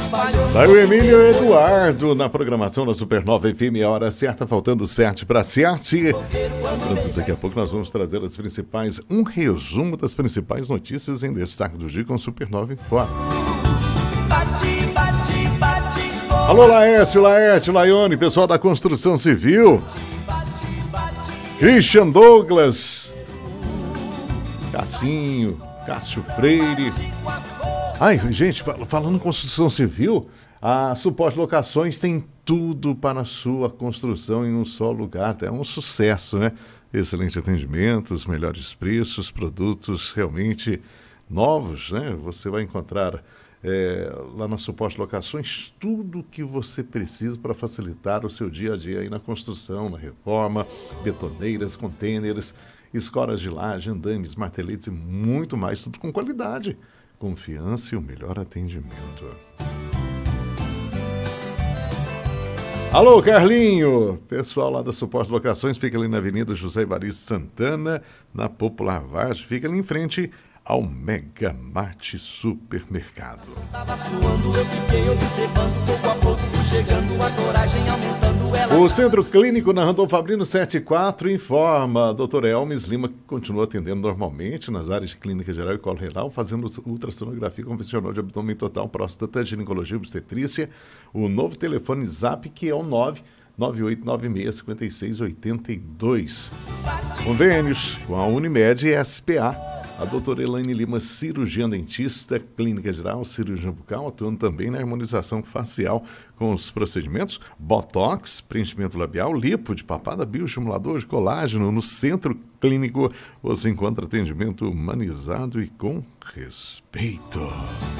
Daí o Emílio Eduardo na programação da Supernova FM, a hora certa, faltando 7 para 7. Daqui a pouco nós vamos trazer um resumo das principais notícias em destaque do dia com Supernova em Foco. Alô, Laércio, Laerte, Laione, pessoal da construção civil. Christian Douglas, Cassinho, Cássio Freire. Ai, gente, falando em construção civil, a Suporte Locações tem tudo para a sua construção em um só lugar. É um sucesso, né? Excelente atendimento, os melhores preços, produtos realmente novos, né? Você vai encontrar lá na Suporte Locações tudo o que você precisa para facilitar o seu dia a dia aí na construção, na reforma, betoneiras, contêineres, escoras de laje, andames, marteletes e muito mais, tudo com qualidade, confiança e o melhor atendimento. Alô, Carlinho! Pessoal lá da Suporte Locações, fica ali na Avenida José Evaristo Santana, na Popular Vargem, fica ali em frente ao Mega Mart Supermercado. Tava suando, eu fiquei observando, pouco a pouco chegando, a coragem aumentando. O Centro Clínico na Randolfo Fabrino 74 informa, a doutora Elmes Lima continua atendendo normalmente nas áreas de clínica geral e colo renal, fazendo ultrassonografia convencional de abdômen total, próstata, ginecologia e obstetrícia. O novo telefone Zap, que é o 998965682. Convênios com a Unimed e SPA. A doutora Elaine Lima, cirurgiã dentista, clínica geral, cirurgião bucal, atuando também na harmonização facial com os procedimentos botox, preenchimento labial, lipo de papada, bioestimulador de colágeno. No Centro Clínico você encontra atendimento humanizado e com respeito.